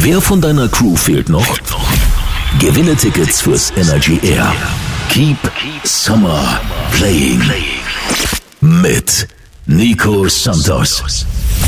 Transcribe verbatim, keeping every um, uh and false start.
Wer von deiner Crew fehlt noch? Gewinne Tickets fürs Energy Air. Keep Summer Playing. Mit Nico Santos.